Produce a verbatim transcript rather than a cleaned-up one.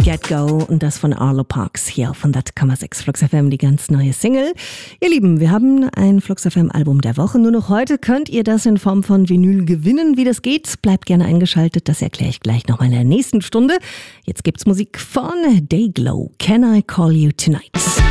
Get Go und das von Arlo Parks hier auf hundert Komma sechs Flux F M, die ganz neue Single. Ihr Lieben, wir haben ein Flux F M Album der Woche. Nur noch heute könnt ihr das in Form von Vinyl gewinnen. Wie das geht, bleibt gerne eingeschaltet. Das erkläre ich gleich nochmal in der nächsten Stunde. Jetzt gibt's Musik von Dayglow. Can I Call You Tonight?